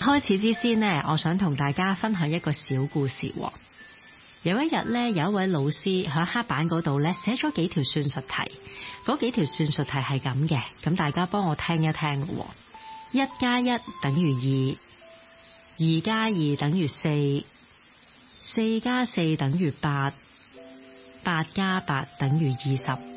開始之先呢，我想同大家分享一個小故事。有一日呢，有一位老師喺黑板嗰度呢寫咗幾條算術題，嗰幾條算術題係咁嘅，咁大家幫我聽一聽咯。1加1等於2， 2加2等於4， 4加4等於8， 8加8等於20。